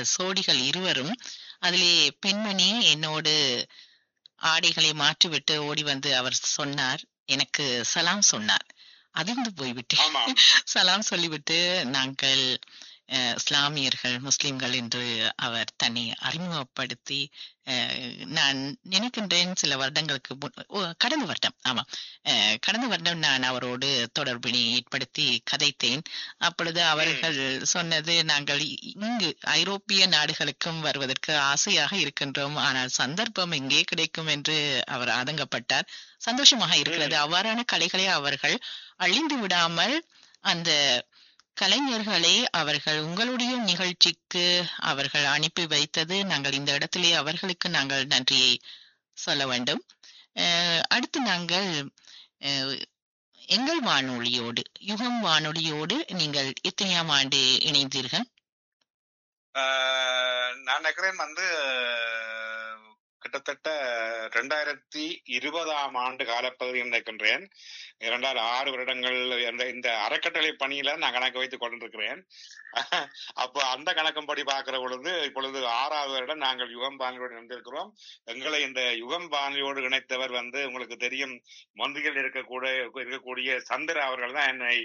சோடிகள் இருவரும். அதிலே பெண்மணி என்னோடு ஆடைகளை மாற்றிவிட்டு ஓடி வந்து அவர் சொன்னார், எனக்கு சலாம் சொன்னார். அதிர்ந்து போய்விட்டேன். சலாம் சொல்லிவிட்டு நாங்கள் இஸ்லாமியர்கள், முஸ்லிம்கள் என்று அவர் தன்னை அறிமுகப்படுத்தி, நான் நினைக்கின்றேன் சில வருடங்களுக்கு கடந்த வருடம், ஆமாம், கடந்த வருடம் நான் அவரோடு தொடர்பினை ஏற்படுத்தி கதைத்தேன். அப்பொழுது அவர்கள் சொன்னது, நாங்கள் இங்கு ஐரோப்பிய நாடுகளுக்கும் வருவதற்கு ஆசையாக இருக்கின்றோம், ஆனால் சந்தர்ப்பம் எங்கே கிடைக்கும் என்று அவர் ஆதங்கப்பட்டார். சந்தோஷமாக இருக்கிறது. அவ்வாறான கலைகளை அவர்கள் அழிந்து விடாமல் அந்த கலைஞர்களை அவர்கள் உங்களுடைய நிகழ்ச்சிக்கு அவர்கள் அனுப்பி வைத்தது, நாங்கள் இந்த இடத்திலே அவர்களுக்கு நாங்கள் நன்றியை சொல்ல வேண்டும். அடுத்து நாங்கள் எங்கள் வானொலியோடு, யுகம் வானொலியோடு நீங்கள் எத்தனையாம் ஆண்டு இணைந்தீர்கள்? நான் நினைக்கிறேன் கிட்டத்தட்ட 2020 காலப்பகுதியில் நினைக்கின்றேன். 6 வருடங்கள் இந்த அறக்கட்டளை பணியில நான் கணக்கு வைத்துக் கொண்டிருக்கிறேன். அப்போ அந்த கணக்கும்படி பார்க்கிற பொழுது இப்பொழுது 6வது வருடம் நாங்கள் யுகம் வானொலியோடு இணைந்திருக்கிறோம். எங்களை இந்த யுகம் வானொலியோடு இணைத்தவர் உங்களுக்கு தெரியும், மொன்றியில் இருக்கக்கூடிய சந்திர அவர்கள் தான் என்னை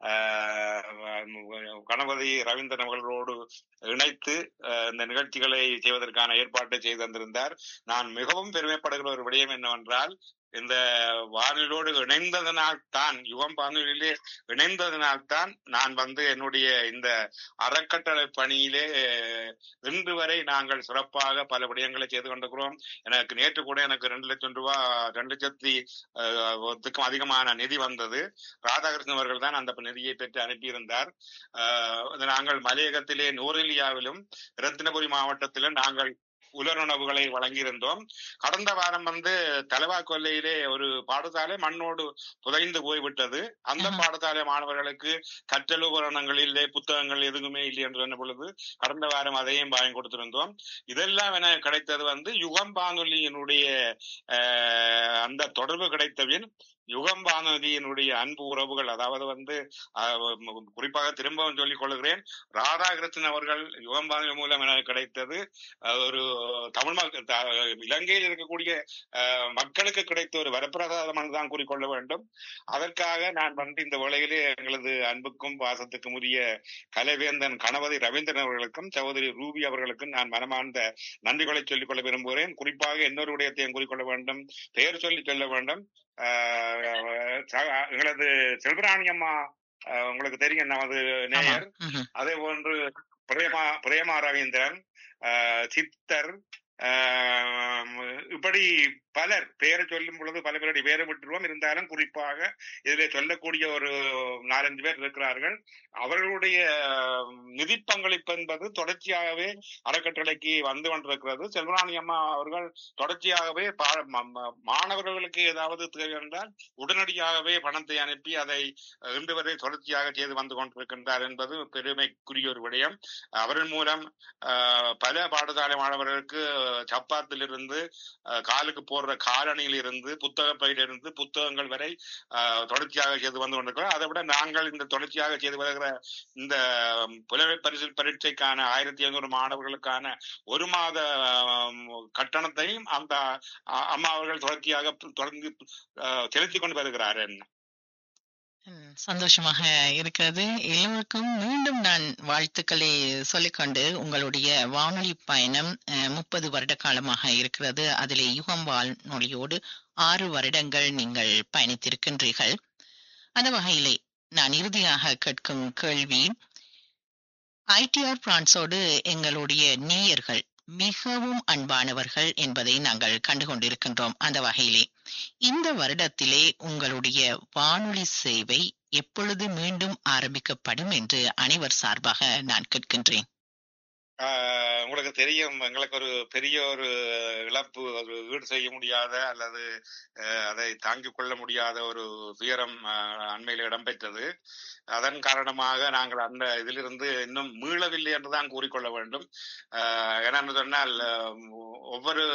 கணபதி ரவீந்திரன் அவர்களோடு இணைத்து இந்த நிகழ்ச்சிகளை செய்வதற்கான ஏற்பாட்டை செய்து தந்திருந்தார். நான் மிகவும் பெருமைப்படுகிற ஒரு விடயம் என்னவென்றால், இந்த வானொலியோடு இணைந்ததனால் தான், யுகம் வானொலியிலே இணைந்ததனால் தான் நான் என்னுடைய இந்த அறக்கட்டளை பணியிலே இன்று வரை நாங்கள் சிறப்பாக பல விடயங்களை செய்து கொண்டிருக்கிறோம். எனக்கு நேற்று கூட எனக்கு 2 லட்சம் ரூபாய், 2 லட்சத்துக்கும் அதிகமான நிதி வந்தது. ராதாகிருஷ்ணன் அவர்கள் தான் அந்த நிதியை பெற்று அனுப்பியிருந்தார். நாங்கள் மலையகத்திலே நூரெலியாவிலும் ரத்தினபுரி மாவட்டத்திலும் நாங்கள் உலருணவுகளை வழங்கியிருந்தோம். கடந்த வாரம் தலவா கொல்லையிலே ஒரு பாடசாலை மண்ணோடு புதைந்து போய்விட்டது. அந்த பாடசாலை மாணவர்களுக்கு கற்றல் உபகரணங்களிலே புத்தகங்கள் எதுவுமே இல்லை என்று சொன்ன பொழுது கடந்த வாரம் அதையும் வாங்கி கொடுத்திருந்தோம். இதெல்லாம் என கிடைத்தது யுகம் வானொலியினுடைய அந்த தொடர்பு கிடைத்தவின் யுகம் வானொலியினுடைய அன்பு உறவுகள், அதாவது குறிப்பாக திரும்பவும் சொல்லிக் கொள்கிறேன், ராதாகிருஷ்ணன் அவர்கள் யுகம் வானொலி மூலம் எனக்கு கிடைத்தது ஒரு தமிழ் இலங்கையில் இருக்கக்கூடிய மக்களுக்கு கிடைத்த ஒரு வரப்பிரசாதம் தான் கூறிக்கொள்ள வேண்டும். அதற்காக நான் இந்த வேளையிலே எங்களது அன்புக்கும் பாசத்துக்கும் உரிய கலைவேந்தன் கணபதி ரவீந்திரன் அவர்களுக்கும் சகோதரி ரூபி அவர்களுக்கும் நான் மனமார்ந்த நன்றிகளை சொல்லிக் கொள்ள விரும்புகிறேன். குறிப்பாக இன்னொரு விடயத்தையும் கூறிக்கொள்ள வேண்டும், பெயர் சொல்லி சொல்ல வேண்டும். எங்களது செல்வராணி அம்மா உங்களுக்கு தெரியும், நமது நேயர். அதே போன்று பிரேமா ரவீந்திரன், சித்தர், இப்படி பலர் பெயரை சொல்லும் பொழுது பல பேருடைய பேரை விட்டுருவோம். இருந்தாலும் குறிப்பாக இதில் சொல்லக்கூடிய ஒரு 4-5 பேர் இருக்கிறார்கள். அவர்களுடைய நிதி பங்களிப்பு என்பது தொடர்ச்சியாகவே அறக்கட்டளைக்கு வந்து கொண்டிருக்கிறது. செல்வராணி அம்மா அவர்கள் தொடர்ச்சியாகவே மாணவர்களுக்கு ஏதாவது தேவை என்றால் உடனடியாகவே பணத்தை அனுப்பி அதை இன்று வரை தொடர்ச்சியாக செய்து வந்து கொண்டிருக்கின்றார் என்பது பெருமைக்குரிய ஒரு விடயம். அவர்கள் மூலம் பல பாடசாலை மாணவர்களுக்கு சப்பாத்திலிருந்து காலுக்கு போடுற காலணியில் இருந்து புத்தக பையிலிருந்து புத்தகங்கள் வரை தொடர்ச்சியாக செய்து வந்து கொண்டிருக்கிறோம். அதை விட நாங்கள் இந்த தொடர்ச்சியாக செய்து வருகிற இந்த புலமை பரீட்சைக்கான 1500 மாணவர்களுக்கான 1 மாத கட்டணத்தையும் அந்த அம்மா அவர்கள் தொடர்ச்சியாக தொடர்ந்து செலுத்திக் கொண்டு வருகிறார். சந்தோஷமாக இருக்கிறது. எல்லோருக்கும் மீண்டும் நான் வாழ்த்துக்களை சொல்லிக்கொண்டு, உங்களுடைய வானொலி பயணம் 30 வருட காலமாக இருக்கிறது. அதிலே யுகம் வானொலியோடு 6 வருடங்கள் நீங்கள் பயணித்திருக்கின்றீர்கள். அந்த வகையிலே நான் இறுதியாக கேட்கும் கேள்வி, ஐடிஆர் பிரான்ஸோடு எங்களுடைய நேயர்கள் மிகவும் அன்பானவர்கள் என்பதை நாங்கள் கண்டுகொண்டிருக்கின்றோம். அந்த வகையிலே இந்த வருடத்திலே உங்களுடைய வானொலி சேவை எப்பொழுது மீண்டும் ஆரம்பிக்கப்படும் என்று அனைவர் சார்பாக நான் கேட்கின்றேன். உங்களுக்கு தெரியும், எங்களுக்கு ஒரு பெரிய ஒரு இழப்பு, ஒரு ஈடு செய்ய முடியாத அல்லது அதை தாங்கிக் கொள்ள முடியாத ஒரு துயரம் அண்மையில் இடம்பெற்றது. அதன் காரணமாக நாங்கள் அந்த இதிலிருந்து இன்னும் மீளவில்லை என்றுதான் கூறிக்கொள்ள வேண்டும். ஏனென்று சொன்னால் ஒவ்வொரு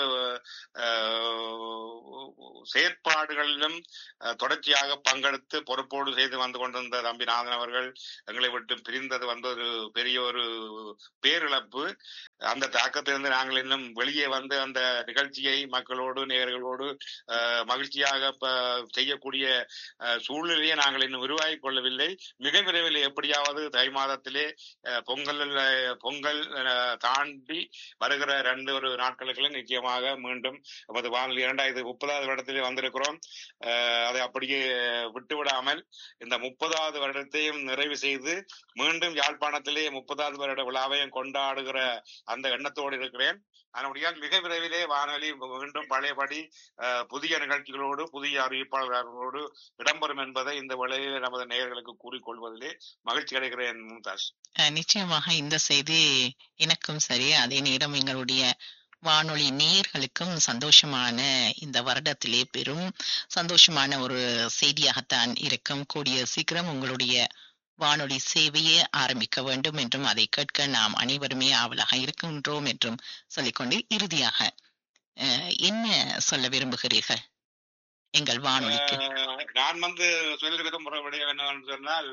செயற்பாடுகளிலும் தொடர்ச்சியாக பங்கெடுத்து பொறுப்போடு செய்து வந்து கொண்டிருந்த தம்பிநாதன் அவர்கள் எங்களை விட்டு பிரிந்தது வந்து ஒரு பெரிய ஒரு பேரிழப்பு. அந்த தாக்கத்திலிருந்து நாங்கள் இன்னும் வெளியே வந்து அந்த நிகழ்ச்சியை மக்களோடு நேயர்களோடு மகிழ்ச்சியாக செய்யக்கூடிய சூழ்நிலையை நாங்கள் இன்னும் உருவாகி கொள்ளவில்லை. மிக விரைவில் எப்படியாவது தை மாதத்திலே பொங்கல் தாண்டி வருகிற 2 நாட்களுக்கு நிச்சயமாக மீண்டும் நமது வானொலி 2030வது வருடத்திலே வந்திருக்கிறோம். அதை அப்படியே விட்டுவிடாமல் இந்த 30வது வருடத்தையும் நிறைவு செய்து மீண்டும் யாழ்ப்பாணத்திலே 30வது வருட விழாவையும் கொண்டாடுகிற அந்த எண்ணத்தோடு இருக்கிறேன். அதனுடைய மிக விரைவிலே வானொலி மீண்டும் பழையபடி புதிய நிகழ்ச்சிகளோடு புதிய அறிவிப்பாளர்களோடு இடம்பெறும் என்பதை இந்த வேளையில் நமது நேயர்களுக்கு கூறிக்கொள்வதிலே மகிழ்ச்சி அடைகிறேன். மும்தாஜ், நிச்சயமாக இந்த செய்தி எனக்கும் சரி, அதே நேரம் எங்களுடைய வானொலி நேயர்களுக்கும் சந்தோஷமான இந்த வருடத்திலே பெரும் சந்தோஷமான ஒரு செய்தியாகத்தான் இருக்கும். கூடிய சீக்கிரம் உங்களுடைய வானொலி சேவையை ஆரம்பிக்க வேண்டும் என்றும் அதை கேட்க நாம் அனைவருமே ஆவலாக இருக்கின்றோம் என்றும் சொல்லிக்கொண்டு இறுதியாக என்ன சொல்ல விரும்புகிறீர்கள் எங்கள் வானொலிக்கு? நான் சொல்ல விரும்புகிற விடயம் என்னவென்று சொன்னால்,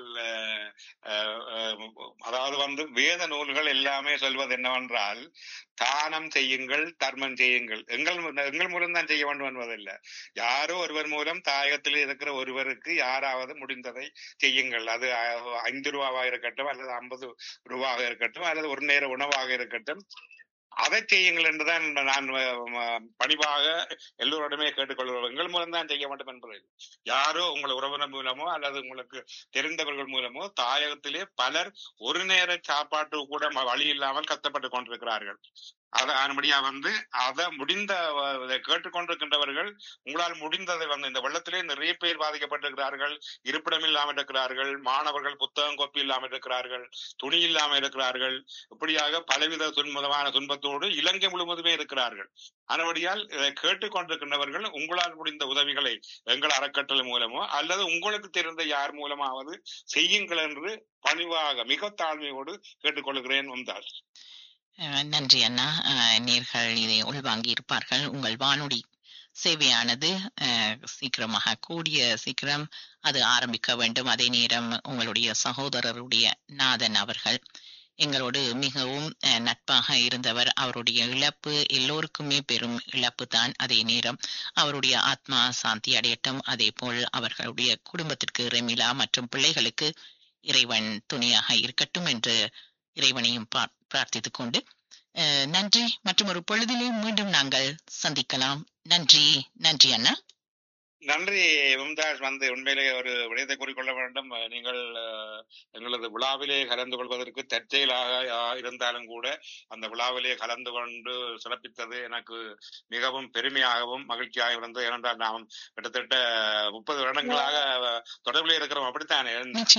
அதாவது வேத நூல்கள் எல்லாமே சொல்வது என்னவென்றால், தானம் செய்யுங்கள், தர்மம் செய்யுங்கள். எங்கள் மூலம் தான் செய்ய வேண்டும் என்பதில்லை. யாரோ ஒருவர் மூலம் தாயகத்தில் இருக்கிற ஒருவருக்கு யாராவது முடிந்ததை செய்யுங்கள். அது 5 ரூபாவாக இருக்கட்டும், அல்லது 50 ரூபாவாக இருக்கட்டும், அல்லது ஒரு நேர உணவாக இருக்கட்டும், அதை செய்யுங்கள் என்றுதான் நான் பணிவாக எல்லோருடமே கேட்டுக்கொள்கிறோம். எங்கள் மூலம் தான் செய்ய வேண்டும் என்பது யாரோ உங்கள் உறவினர் மூலமோ அல்லது உங்களுக்கு தெரிந்தவர்கள் மூலமோ தாயகத்திலே பலர் ஒரு நேர சாப்பாட்டு கூட வழி இல்லாமல் கஷ்டப்பட்டு கொண்டிருக்கிறார்கள். அதன்படியா அதை முடிந்த கேட்டுக்கொண்டிருக்கின்றவர்கள் உங்களால் முடிந்ததை இந்த வெள்ளத்திலே நிறைய பேர் பாதிக்கப்பட்டிருக்கிறார்கள், இருப்பிடம் இல்லாமல் இருக்கிறார்கள், மாணவர்கள் புத்தகம் கோப்பி இல்லாமல் இருக்கிறார்கள், துணி இல்லாமல் இருக்கிறார்கள், இப்படியாக பலவித துன்பத்தோடு இலங்கை முழுவதுமே இருக்கிறார்கள். அதன்படியால் இதை கேட்டுக்கொண்டிருக்கின்றவர்கள் உங்களால் முடிந்த உதவிகளை எங்கள் அறக்கட்டளை மூலமோ அல்லது உங்களுக்கு தெரிந்த யார் மூலமாவது செய்யுங்கள் என்று பணிவாக மிக தாழ்மையோடு கேட்டுக்கொள்கிறேன். மும்தாஜ், நன்றி அண்ணா. நேர்கள் இதை உள்வாங்கி இருப்பார்கள். உங்கள் வானொலி சேவையானது சீக்கிரமாக கூடிய சீக்கிரம் அது ஆரம்பிக்க வேண்டும். அதே நேரம் உங்களுடைய சகோதரருடைய நாதன் அவர்கள் எங்களோடு மிகவும் நட்பாக இருந்தவர். அவருடைய இழப்பு எல்லோருக்குமே பெரும் இழப்பு தான். அதே நேரம் அவருடைய ஆத்மா சாந்தி அடையட்டும். அதே போல் அவர்களுடைய குடும்பத்திற்கு ரெமிலா மற்றும் பிள்ளைகளுக்கு இறைவன் துணையாக இருக்கட்டும் என்று இறைவனையும் பிரார்த்தித்துக் கொண்டு நன்றி. மற்றும் ஒரு பொழுதிலே மீண்டும் நாங்கள் சந்திக்கலாம். நன்றி. நன்றி அண்ணா. நன்றி மும்தாஜ். உண்மையிலே ஒரு விடயத்தை கூறிக்கொள்ள வேண்டும். நீங்கள் எங்களது விழாவிலே கலந்து கொள்வதற்கு தற்செயலாக இருந்தாலும் கூட அந்த விழாவிலே கலந்து கொண்டு சிறப்பித்தது எனக்கு மிகவும் பெருமையாகவும் மகிழ்ச்சியாக இருந்தது. ஏனென்றால் நாம் கிட்டத்தட்ட 30 வருடங்களாக தொடர்பிலே இருக்கிறோம், அப்படித்தானே?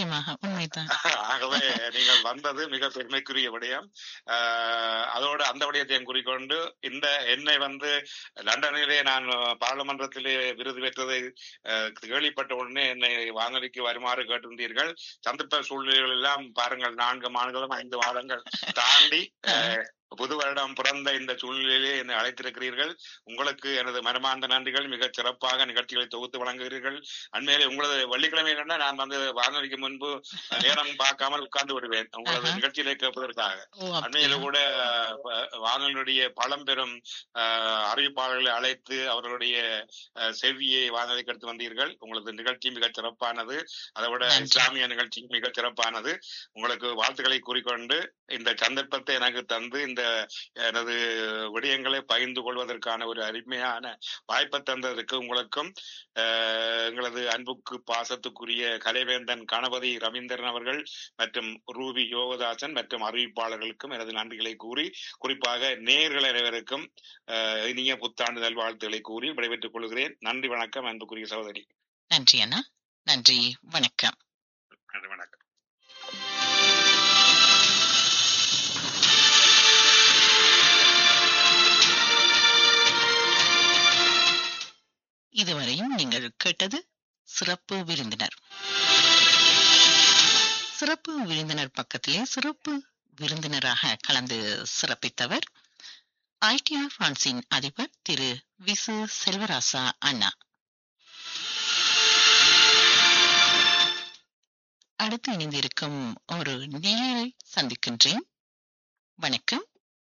ஆகவே நீங்கள் வந்தது மிக பெருமைக்குரிய விடயம். அதோடு அந்த விடயத்தையும் கூறிக்கொண்டு இந்த என்னை லண்டனிலே நான் பாராளுமன்றத்திலே விருது பெற்றது கேள்விப்பட்ட உடனே என்னை வானொலிக்கு வருமாறு கேட்டிருந்தீர்கள். சந்தர்ப்ப சூழ்நிலைகள் எல்லாம் பாருங்கள், 4 மாதங்களும் 5 மாதங்கள் தாண்டி புது வருடம் பிறந்த இந்த சூழ்நிலையிலே என்னை அழைத்திருக்கிறீர்கள். உங்களுக்கு எனது மனமார்ந்த நன்றிகள். மிக சிறப்பாக நிகழ்ச்சிகளை தொகுத்து வழங்குகிறீர்கள். அண்மையிலே உங்களது வெள்ளிக்கிழமை நான் வானொலிக்கு முன்பு நேரம் பார்க்காமல் உட்கார்ந்து விடுவேன் உங்களது நிகழ்ச்சியிலே கேட்பதற்காக. அண்மையில கூட வானொலியுடைய பழம்பெரும் அறிவிப்பாளர்களை அழைத்து அவர்களுடைய செவ்வியை வானொலிக்கு எடுத்து வந்தீர்கள். உங்களது நிகழ்ச்சி மிக சிறப்பானது. அதை விட இஸ்லாமிய நிகழ்ச்சி மிக சிறப்பானது. உங்களுக்கு வாழ்த்துக்களை கூறிக்கொண்டு இந்த சந்தர்ப்பத்தை எனக்கு தந்து இந்த எனது விடயங்களை பகிர்ந்து கொள்வதற்கான ஒரு அருமையான வாய்ப்பை தந்ததற்கு உங்களுக்கும் எங்களது அன்புக்கு பாசத்துக்குரிய கலைவேந்தன் கணபதி ரவீந்திரன் அவர்கள் மற்றும் ரூபி யோகதாசன் மற்றும் அறிவிப்பாளர்களுக்கும் எனது நன்றிகளை கூறி, குறிப்பாக நேயர்கள் அனைவருக்கும் இனிய புத்தாண்டு நல்வாழ்த்துக்களை கூறி விடைபெற்றுக் கொள்கிறேன். நன்றி, வணக்கம் அன்புக்குரிய சகோதரி. நன்றி அண்ணா. நன்றி, வணக்கம். நன்றி, வணக்கம். கேட்டது சிறப்பு விருந்தினர். சிறப்பு விருந்தினர் பக்கத்திலே சிறப்பு விருந்தினராக கலந்து சிறப்பித்தவர் ITR பிரான்சின் அதிபர் திரு விசு செல்வராசா அண்ணா. அடுத்து இணைந்திருக்கும் ஒரு நேயரை சந்திக்கின்றேன். வணக்கம்.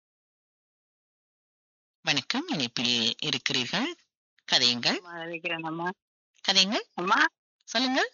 வணக்கம், இணைப்பில் இருக்கிறீர்கள். கதையுங்கள். கதையுங்கள். சொல்லுங்கள்.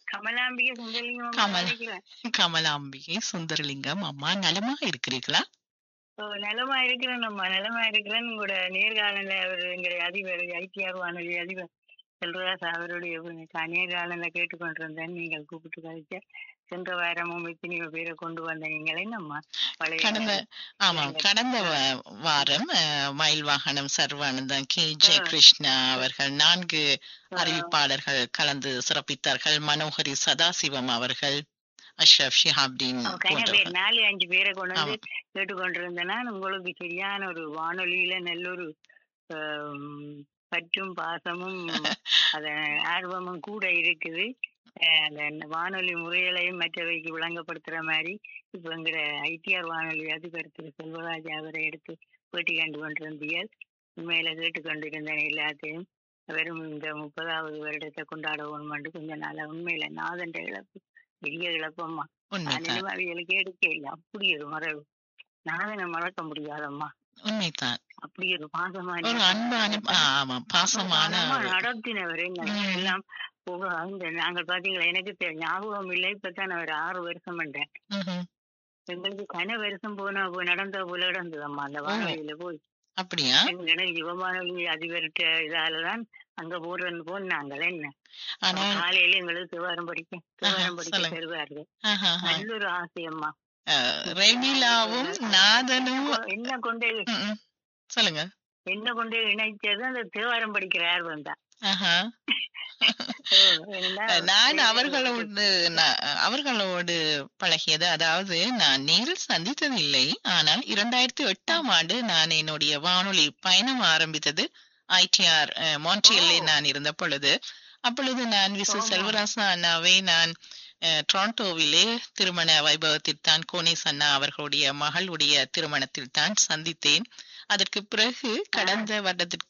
கமலாம்பிகை சுந்தரலிங்கம் அம்மா, நலமாக இருக்கிறீர்களா? நலமா இருக்கிறேன் அம்மா, நலமா இருக்கிறேன். உங்களோட நேர்காணல அவர் எங்களுடைய அதிபர் ITR வானொலி அதிபர் செல்வராஜ் அவருடைய நேர்காணல கேட்டுக்கொண்டிருந்தேன். நீங்கள் கூப்பிட்டு கழிச்ச சென்ற வாரமும் எத்தனையோ பேரை கொண்டு வந்த நீங்கள் என்னம்மா கடந்த வாரம் மயில் வாகனம் சர்வானந்தம் KJ கிருஷ்ணா அவர்கள் 4 அறிவிப்பாளர்கள் கலந்து சிறப்பித்தார்கள். மனோகரி சதாசிவம் அவர்கள், அஷ்ரப் ஷிஹாப்தீன் 4-5 பேரை கொண்டு வந்து கேட்டுக்கொண்டிருந்தேன்னா உங்களுக்கு சரியான ஒரு வானொலியில நல்லொரு பற்றும் பாசமும் அத ஆர்வமும் கூட இருக்குது. அந்த வானொலி முறைகளையும் மற்றவைக்கு விளங்கப்படுத்துற மாதிரி இப்ப எங்கிற ITR வானொலி அதிபர் திரு செல்வராஜ் அவரை எடுத்து பேட்டி கண்டு கொண்டிருந்தீர்கள். உண்மையில கேட்டுக்கொண்டிருந்தேன் எல்லாத்தையும். வெறும் இந்த 30வது வருடத்தை கொண்டாட வேணும் கொஞ்சம் நாள உண்மையில நாதன் இழப்பு பெரிய இழப்பம்மா. அவிகளுக்கு எடுக்க இல்லை, அப்படி ஒரு மரபு நாதனை மறக்க முடியாதம்மா. உண்மைதான். அப்படி ஒரு பாசமான நடத்தினவர் எல்லாம் நாங்கள் பாத்தீங்களா, எனக்கு ஞாபகம் இல்லை. இப்பதான் அவர் 6 வருஷம் பண்றேன். எங்களுக்கு கன வருஷம் நடந்த போல நடந்ததம்மா அந்த வானொலியில போய். அப்படியா? யுவ வானொலி அதிபர்கிட்ட இதாலதான் அங்க போனாங்கள். என்ன காலையில எங்களுக்கு தேவாரம் படிக்க தருவார்கள். நல்ல ஒரு ஆசையம்மா. என்ன கொண்டே சொல்லுங்க, என்ன கொண்டே இணைச்சது அந்த தேவாரம் படிக்கிற ஆர்வம் தான். நான் அவர்களோடு பழகியது, அதாவது நான் நேரில் சந்தித்தது இல்லை. ஆனால் 2008ஆம் ஆண்டு நான் என்னுடைய வானொலி பயணம் ஆரம்பித்தது ITR மான்ட்ரியல்லே நான் இருந்த பொழுது. அப்பொழுது நான் விசு செல்வராசா அண்ணாவை நான் டொரண்டோவிலே திருமண வைபவத்தில் தான், கோனேஸ் அண்ணா அவர்களுடைய மகளுடைய திருமணத்தில் தான் சந்தித்தேன். அதற்கு பிறகு கடந்த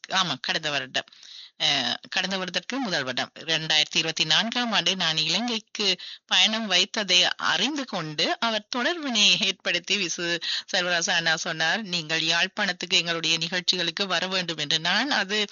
வருடத்திற்கு முதல் வருடம் 2024ஆம் ஆண்டு நான் இலங்கைக்கு பயணம் வைத்ததை அறிந்து கொண்டு அவர் தொடர்பினை ஏற்படுத்தி விசு செல்வராசா அண்ணா சொன்னார், நீங்கள் யாழ்ப்பாணத்துக்கு எங்களுடைய நிகழ்ச்சிகளுக்கு வர வேண்டும் என்று. நான் அது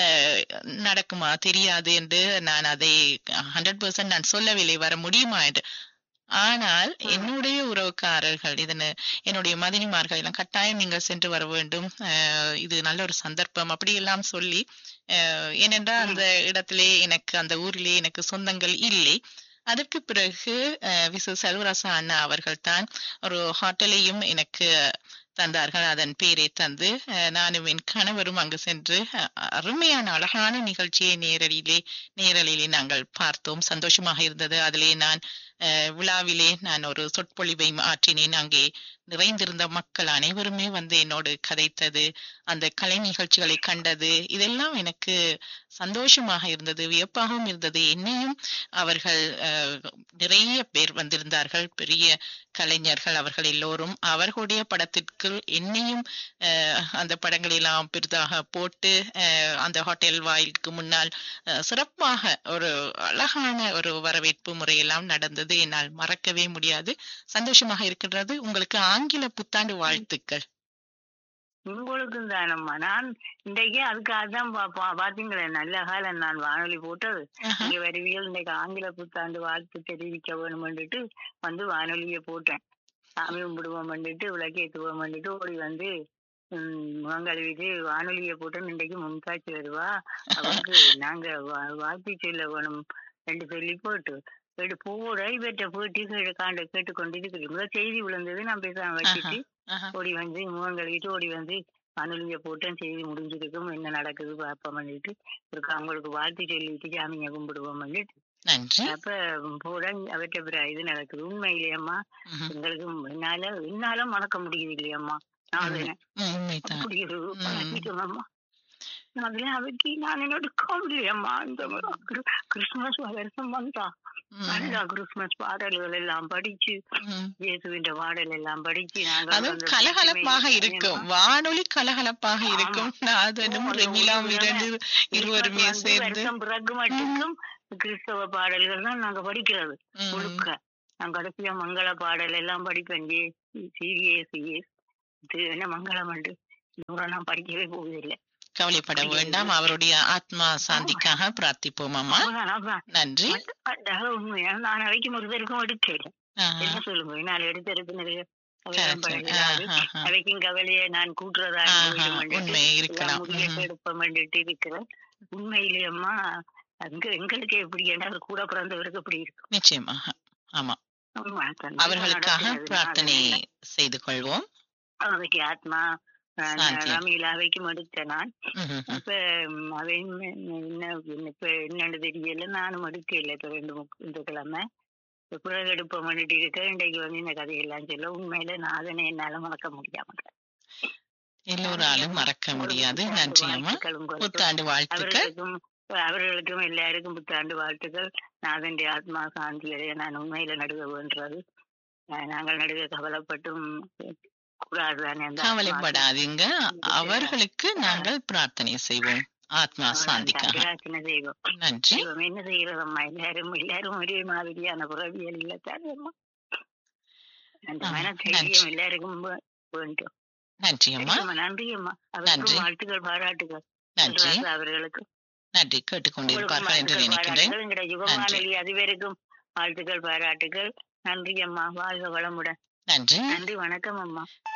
நடக்குமா தெரியாது என்று நான் அதை 100% நான் சொல்லவில்லை, வர முடியுமா என்று. ஆனால் என்னுடைய உறவுக்காரர்கள் என்னுடைய மதினிமார்கள் எல்லாம் கட்டாயம் நீங்கள் சென்று வர வேண்டும், இது நல்ல ஒரு சந்தர்ப்பம் அப்படி எல்லாம் சொல்லி, ஏனென்றால் அந்த இடத்திலே எனக்கு அந்த ஊரிலே எனக்கு சொந்தங்கள் இல்லை. அதற்கு பிறகு விசு செல்வராசா அண்ணா அவர்கள் தான் ஒரு ஹோட்டலையும் எனக்கு தந்தார்கள். அதன் பேரை தந்து நானும் என் கணவரும் அங்கு சென்று அருமையான அழகான நிகழ்ச்சியை நேரலிலே நாங்கள் பார்த்தோம். சந்தோஷமாக இருந்தது. அதிலே நான் விழாவிலே நான் ஒரு சொற்பொழிவை ஆற்றினேன். அங்கே நிறைந்திருந்த மக்கள் அனைவருமே வந்து என்னோடு கதைத்தது, அந்த கலை நிகழ்ச்சிகளை கண்டது, இதெல்லாம் எனக்கு சந்தோஷமாக இருந்தது, வியப்பாகவும் இருந்தது. என்னையும் அவர்கள் நிறைய பேர் வந்திருந்தார்கள், பெரிய கலைஞர்கள் அவர்கள் எல்லோரும். அவர்களுடைய படத்திற்கு என்னையும் அந்த படங்களெல்லாம் பெரிதாக போட்டு அந்த ஹோட்டல் வாயிலுக்கு முன்னால் சிறப்பாக ஒரு அழகான ஒரு வரவேற்பு முறையெல்லாம் நடந்தது. என்னால் மறக்கவே முடியாது. சந்தோஷமாக இருக்கின்றது. உங்களுக்கு ஆங்கில புத்தாண்டு வாழ்த்துக்கள். உங்களுக்கும் தானம்மா. நான் இன்றைக்கு அதுக்காக தான் பாத்தீங்களே, நல்ல காலம் நான் வானொலி போட்டது. இங்க வருவியல் இன்றைக்கு ஆங்கில புத்தாண்டு வாழ்த்து தெரிவிக்க வேணும் வந்துட்டு வந்து வானொலியை போட்டேன். சாமி கும்பிடுவோம் வந்துட்டு விளக்கேற்றுவோம் வந்துட்டு ஓடி வந்து முகங்கழுவிட்டு வானொலியை போட்டோம். இன்றைக்கு முன்காட்சி வருவா, அவருக்கு நாங்க வாழ்த்து சொல்ல வேணும் ரெண்டு சொல்லி போட்டு போட இவற்றை போட்டி கேட்டுக்கொண்டு இருக்கிறீங்க. செய்தி விழுந்தது, நான் பேசாம வச்சுட்டு ஓடி வந்து முகம் கழுவிட்டு ஓடி வந்து வானொலியை போட்டேன். செய்தி முடிஞ்சிருக்கும், என்ன நடக்குது பார்ப்போம் பண்ணிட்டு அவங்களுக்கு வாழ்த்து சொல்லிட்டு சாமியை கும்பிடுவோம் பண்ணிட்டு அப்ப போட அவற்றை இது நடக்குது. உண்மையிலேயம்மா எங்களுக்கு என்னால மறக்க முடியுது இல்லையம்மா. அப்படி ஒரு பழகிட்டோம்மா. அதுல அவைக்கு நான் என்னோட காமெடியம்மா இந்த கிறிஸ்துமஸ் வருஷம் வந்தா நல்லா கிறிஸ்துமஸ் பாடல்கள் எல்லாம் படிச்சு இயேசுவின் பாடல் எல்லாம் படிச்சு அதுவும் கலகலப்பாக இருக்கும், வானொலி கலகலப்பாக இருக்கும். இருவருமே சேர்ந்து பிறகு மட்டும் கிறிஸ்தவ பாடல்கள் தான் நாங்க படிக்கிறது முழுக்க. நான் கடைசியா மங்கள பாடல் எல்லாம் படிப்பேன். என்ன மங்களம் உண்டு நான் படிக்கவே போவதில்லை. கவலைப்பட வேண்டாம், அவருடைய ஆத்மா சாந்திக்காக பிரார்த்திப்போம் அம்மா. நன்றி. உண்மையா நான் அவைக்கும் ஒரு பேருக்கும் எடுக்கல. என்ன சொல்லுங்க, நான் எடுத்து நிறைய அவைக்கும் கவலையை நான் கூட்டுறதா எடுப்பேன் இருக்கிறேன். உண்மையிலேயம்மா அங்க எங்களுக்கு எப்படி என்ன கூட பிறந்தவருக்கு எப்படி இருக்கும். நிச்சயமாக. ஆமா, அவர்களுக்காக பிரார்த்தனை செய்து கொள்வோம். அவைக்கு ஆத்மா ரமியில அவைக்கும் எடுத்தேன் நான். இப்ப அவையும் இப்ப என்னன்னு தெரியல, நானும் எடுக்கல. இப்ப 2 கிழமை பிறகு எடுப்ப பண்ணிட்டு இருக்க. இன்றைக்கு இந்த கதையெல்லாம் சொல்ல உண்மையில நான் அதனை என்னால மறக்க முடியாம எல்லோராலும் மறக்க முடியாது. நன்றி அம்மா. புத்தாண்டு வாழ்த்துக்கள். அவர்களுக்கும் எல்லாருக்கும் புத்தாண்டு வாழ்த்துக்கள். நாதன் ஆத்மா சாந்தி அடைய நான் உண்மையில நடுக வேண்டது. நாங்கள் நடுக கவலைப்பட்டும் கவலைப்படாதீங்க, அவர்களுக்கு நாங்கள் பிரார்த்தனை செய்வோம் ஆத்மா சாந்திக்காக. செய்வோம். நன்றி. என்ன செய்யறதம்மா, எல்லாரும் ஒரே மாதிரியான புறவியல் இல்ல தானம்மா. அந்த மனதைரியம் எல்லாருக்கும் வேண்டும். நன்றி அம்மா. நன்றி அம்மா. அவருக்கும் வாழ்த்துக்கள் பாராட்டுகள். நன்றி. அவர்களுக்கு நன்றி. கேட்டுக்கொண்டிருப்பார்கள் என்று நினைக்கின்றேன். யுகமானலி அதிபருக்கும் வாழ்த்துக்கள் பாராட்டுகள். நன்றி அம்மா. வாழ்க வளமுடன். நன்றி. நன்றி. வணக்கம் அம்மா.